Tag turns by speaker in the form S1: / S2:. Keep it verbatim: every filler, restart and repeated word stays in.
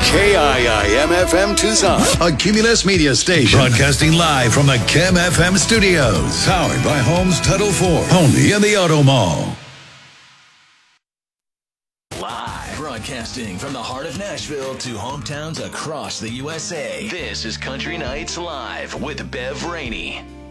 S1: K I I M F M Tucson, a Cumulus Media station. Broadcasting live from the Chem F M studios. Powered by Homes Title four, only in the Auto Mall.
S2: Live. Broadcasting from the heart of Nashville to hometowns across the U S A. This is Country Nights Live with Bev Rainey.